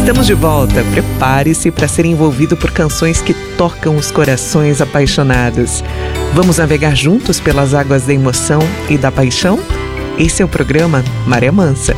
Estamos de volta. Prepare-se para ser envolvido por canções que tocam os corações apaixonados. Vamos navegar juntos pelas águas da emoção e da paixão? Esse é o programa Maré Mansa.